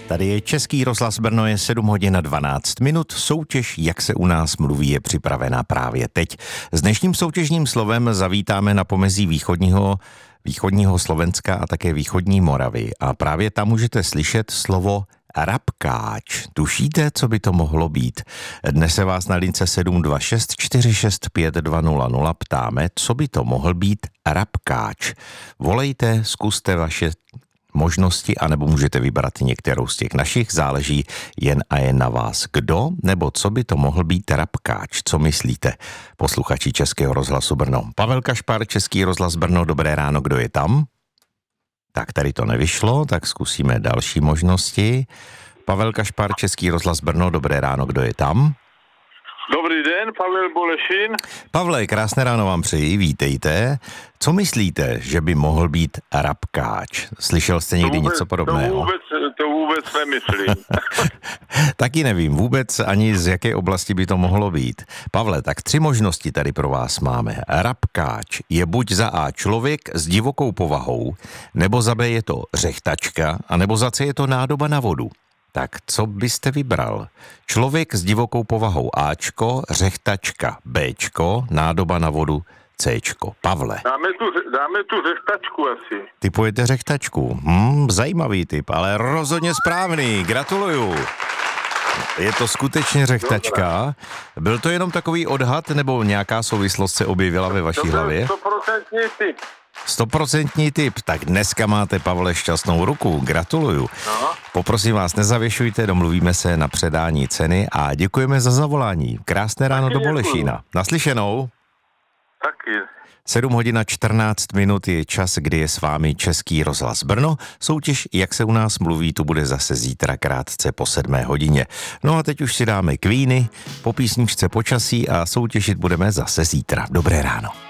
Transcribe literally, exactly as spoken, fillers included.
Tady je Český rozhlas Brno, je sedm hodin a dvanáct minut. Soutěž, jak se u nás mluví, je připravená právě teď. S dnešním soutěžním slovem zavítáme na pomezí východního, východního Slovenska a také východní Moravy. A právě tam můžete slyšet slovo rabkáč. Tušíte, co by to mohlo být? Dnes se vás na lince sedm dva šest čtyři šest pět dva nula nula ptáme, co by to mohl být rabkáč. Volejte, zkuste vaše možnosti, anebo můžete vybrat některou z těch našich, záleží jen a jen na vás. Kdo nebo co by to mohl být rabkáč? Co myslíte? Posluchači Českého rozhlasu Brno. Pavel Kašpar, Český rozhlas Brno, dobré ráno, kdo je tam? Tak tady to nevyšlo, tak zkusíme další možnosti. Pavel Kašpar, Český rozhlas Brno, dobré ráno, kdo je tam? Dobrý den, Pavel Bolešín. Pavle, krásné ráno vám přeji, vítejte. Co myslíte, že by mohl být rabkáč? Slyšel jste někdy vůbec, něco podobného? To vůbec, to vůbec nemyslím. Taky nevím vůbec ani z jaké oblasti by to mohlo být. Pavle, tak tři možnosti tady pro vás máme. Rabkáč je buď za A člověk s divokou povahou, nebo za B je to řechtačka, a nebo za C je to nádoba na vodu. Tak co byste vybral? Člověk s divokou povahou Ačko, řechtačka Bčko, nádoba na vodu Cčko. Pavle. Dáme tu, dáme tu řechtačku asi. Typujete řechtačku. Hmm, zajímavý typ, ale rozhodně správný. Gratuluju. Je to skutečně řechtačka. Byl to jenom takový odhad, nebo nějaká souvislost se objevila ve vaší to hlavě? sto procent typ. Stoprocentní typ. Tak dneska máte, Pavle, šťastnou ruku. Gratuluju. No. Poprosím vás, nezavěšujte, domluvíme se na předání ceny a děkujeme za zavolání. Krásné ráno Taky do děkuju. Bolešína. Naslyšenou. Taky. sedm hodin a čtrnáct minut je čas, kdy je s vámi Český rozhlas Brno. Soutěž, jak se u nás mluví, tu bude zase zítra krátce po sedmé hodině. No a teď už si dáme Queeny, po písničce počasí a soutěžit budeme zase zítra. Dobré ráno.